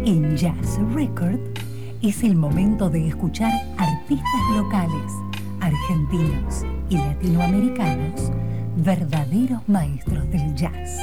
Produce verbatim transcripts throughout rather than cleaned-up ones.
En Jazz Record es el momento de escuchar artistas locales, argentinos y latinoamericanos, verdaderos maestros del jazz.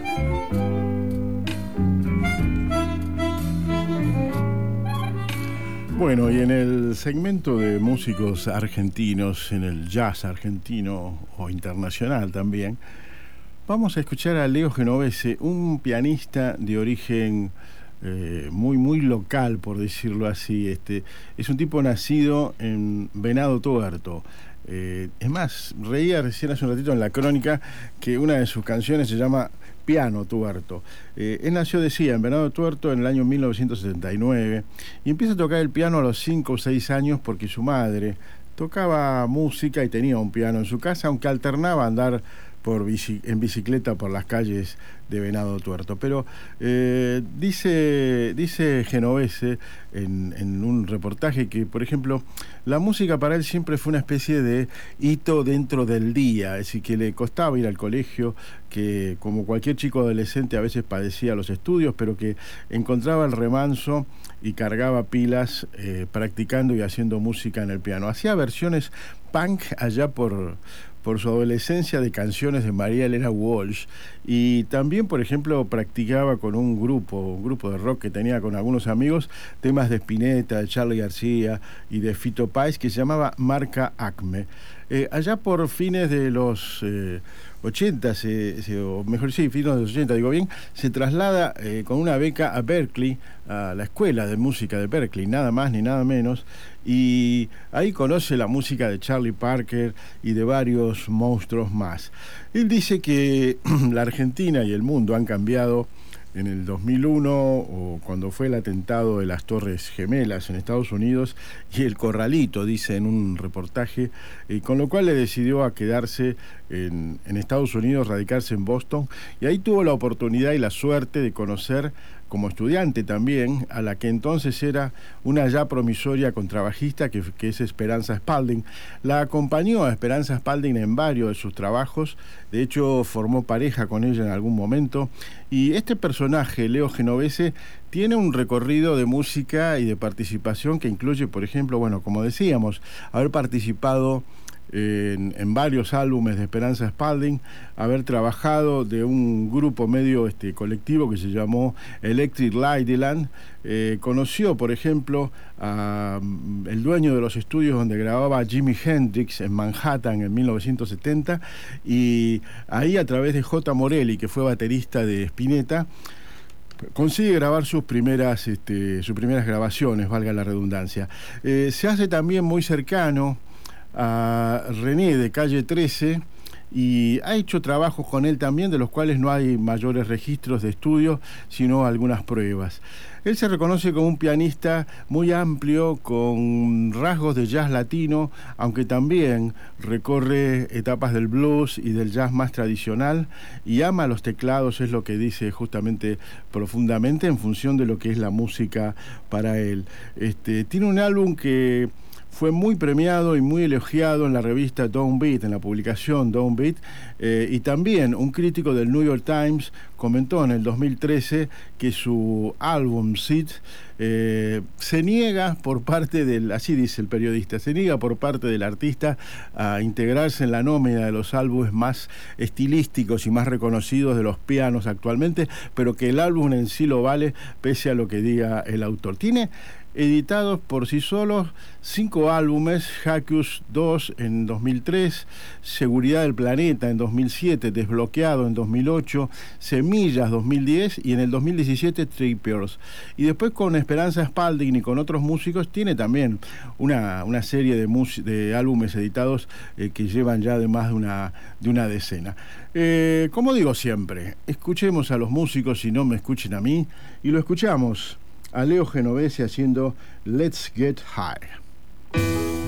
Bueno, y en el segmento de músicos argentinos, en el jazz argentino o internacional también, vamos a escuchar a Leo Genovese, un pianista de origen eh, muy, muy local, por decirlo así. Este, es un tipo nacido en Venado Tuerto. Eh, es más, reía recién hace un ratito en la crónica que una de sus canciones se llama Piano Tuerto. Eh, él nació, decía, en Venado Tuerto en el año mil novecientos setenta y nueve y empieza a tocar el piano a los cinco o seis años porque su madre tocaba música y tenía un piano en su casa, aunque alternaba andar por bici, en bicicleta por las calles de Venado Tuerto. Pero eh, dice, dice Genovese en, en un reportaje que, por ejemplo, la música para él siempre fue una especie de hito dentro del día, es decir, que le costaba ir al colegio, que como cualquier chico adolescente a veces padecía los estudios, pero que encontraba el remanso y cargaba pilas eh, practicando y haciendo música en el piano. Hacía versiones punk allá por... por su adolescencia de canciones de María Elena Walsh, y también, por ejemplo, practicaba con un grupo, un grupo de rock que tenía con algunos amigos, temas de Spinetta, de Charly García y de Fito Páez, que se llamaba Marca Acme. Eh, allá por fines de los eh, ochenta, se, se, o mejor sí, fines de los ochenta, digo bien, se traslada eh, con una beca a Berkeley, a la Escuela de Música de Berkeley, nada más ni nada menos, y ahí conoce la música de Charlie Parker y de varios monstruos más. Él dice que la Argentina y el mundo han cambiado en el dos mil uno, o cuando fue el atentado de las Torres Gemelas en Estados Unidos, y el Corralito, dice en un reportaje, eh, con lo cual le decidió a quedarse en, en Estados Unidos, radicarse en Boston, y ahí tuvo la oportunidad y la suerte de conocer, como estudiante también, a la que entonces era una ya promisoria contrabajista, que, que es Esperanza Spalding. La acompañó a Esperanza Spalding en varios de sus trabajos, de hecho formó pareja con ella en algún momento, y este personaje, Leo Genovese, tiene un recorrido de música y de participación que incluye, por ejemplo, bueno, como decíamos, haber participado En, en varios álbumes de Esperanza Spalding, haber trabajado de un grupo medio este, colectivo que se llamó Electric Ladyland. Eh, conoció, por ejemplo, a um, el dueño de los estudios donde grababa Jimi Hendrix en Manhattan en mil novecientos setenta, y ahí, a través de J. Morelli, que fue baterista de Spinetta, consigue grabar sus primeras, este, sus primeras grabaciones, valga la redundancia. Eh, se hace también muy cercano a René de Calle trece, y ha hecho trabajos con él también, de los cuales no hay mayores registros de estudio, sino algunas pruebas. Él se reconoce como un pianista muy amplio, con rasgos de jazz latino, aunque también recorre etapas del blues y del jazz más tradicional, y ama los teclados, es lo que dice justamente profundamente, en función de lo que es la música para él. Este, tiene un álbum que fue muy premiado y muy elogiado en la revista Downbeat, en la publicación Downbeat, eh, y también un crítico del New York Times comentó en el dos mil trece que su álbum Seed eh, se niega por parte del, así dice el periodista, se niega por parte del artista a integrarse en la nómina de los álbumes más estilísticos y más reconocidos de los pianos actualmente, pero que el álbum en sí lo vale, pese a lo que diga el autor. Tiene editados por sí solos cinco álbumes: Hackus dos en dos mil tres, Seguridad del Planeta en dos mil siete, Desbloqueado en dos mil ocho, Semillas dos mil diez, y en el dos mil diecisiete Trippers. Y después, con Esperanza Spalding y con otros músicos, tiene también una, una serie de, de álbumes editados eh, que llevan ya de más de una, de una decena. Eh, como digo siempre, escuchemos a los músicos y no me escuchen a mí, y lo escuchamos a Leo Genovese haciendo Let's Get High.